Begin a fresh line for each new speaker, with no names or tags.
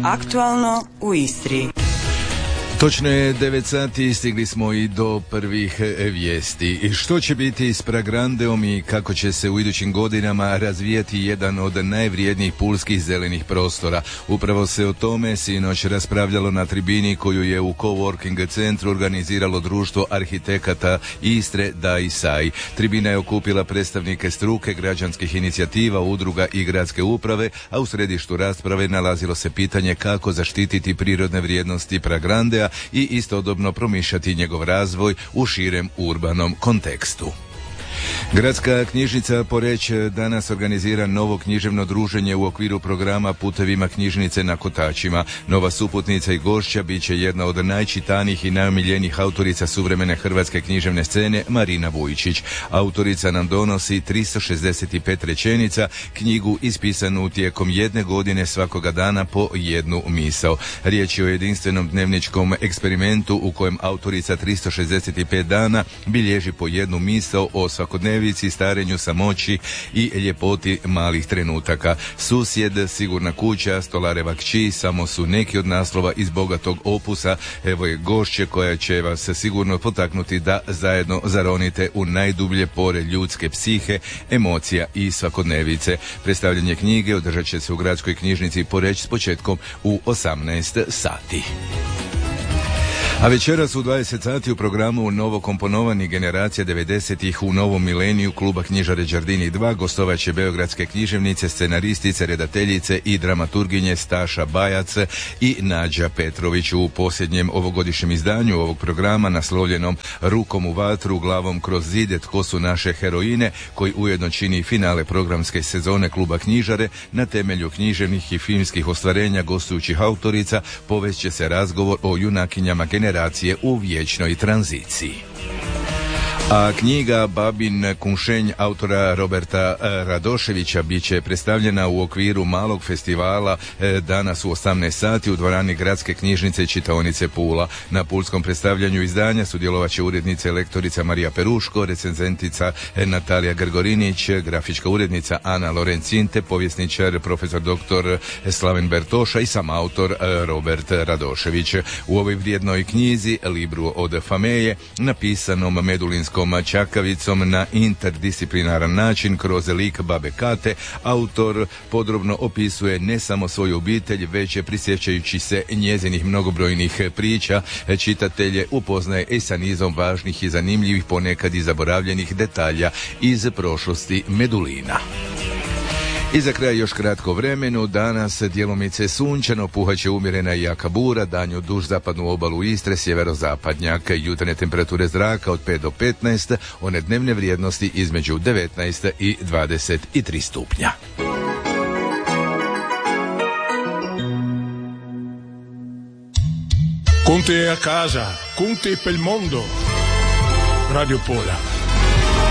Aktualno u Istri.
Točno je 9 sati i stigli smo i do prvih vijesti. Što će biti s Pragrandeom i kako će se u idućim godinama razvijati jedan od najvrijednijih pulskih zelenih prostora? Upravo se o tome sinoć raspravljalo na tribini koju je u coworking centru organiziralo društvo arhitekata Istre DAISAI. Tribina je okupila predstavnike struke, građanskih inicijativa, udruga i gradske uprave, a u središtu rasprave nalazilo se pitanje kako zaštititi prirodne vrijednosti Pragrandea i istodobno promišljati njegov razvoj u širem urbanom kontekstu. Gradska knjižnica Poreč danas organizira novo književno druženje u okviru programa Putevima knjižnice na kotačima. Nova suputnica i gošća bit će jedna od najčitanijih i najomiljenijih autorica suvremene hrvatske književne scene, Marina Vujčić. Autorica nam donosi 365 rečenica, knjigu ispisanu tijekom jedne godine svakoga dana po jednu misao. Riječ je o jedinstvenom dnevničkom eksperimentu u kojem autorica 365 dana bilježi po jednu misao o svakodnevici, starenju, samoći i ljepoti malih trenutaka. Susjed, sigurna kuća, Stolareva kći samo su neki od naslova iz bogatog opusa. Evo je gošće koja će vas sigurno potaknuti da zajedno zaronite u najdublje pore ljudske psihe, emocija i svakodnevice. Predstavljanje knjige održat će se u Gradskoj knjižnici Poreč s početkom u 18 sati. A večeras u 20 sati u programu novo komponovani generacija 90-ih u novom mileniju kluba knjižare Đardini 2 gostovat će beogradske književnice, scenaristice, redateljice i dramaturginje Staša Bajac i Nađa Petrović. U posljednjem ovogodišnjem izdanju ovog programa naslovljenom Rukom u vatru, glavom kroz zide, tko su naše heroine, koji ujedno čini finale programske sezone kluba knjižare, na temelju književnih i filmskih ostvarenja gostujućih autorica povest će se razgovor o junakinjama generacije u vječnoj tranziciji. A knjiga Babin Kunšenj autora Roberta Radoševića bit će predstavljena u okviru malog festivala danas u 18 sati u dvorani Gradske knjižnice i čitaonice Pula. Na pulskom predstavljanju izdanja sudjelovat će urednica i lektorica Marija Peruško, recenzentica Natalija Grgorinić, grafička urednica Ana Lorencin te povjesničar profesor dr. Slaven Bertoša i sam autor Robert Radošević. U ovoj vrijednoj knjizi Libru od Fameje, napisanom medulinskom čakavicom na interdisciplinaran način kroz lik babe Kate, autor podrobno opisuje ne samo svoju obitelj, već je prisjećajući se njezinih mnogobrojnih priča, čitatelje upoznaje i sa nizom važnih i zanimljivih, ponekad i zaboravljenih detalja iz prošlosti Medulina. I za kraj još kratko vremenu. Danas djelomice sunčano, puhaće umjerena i jaka bura, danju duž zapadnu obalu Istre, sjeverozapadnjak, jutarnje temperature zraka od 5 do 15, one dnevne vrijednosti između 19 i 23 stupnja.
Conte a casa, conte pel mondo. Radio Pola.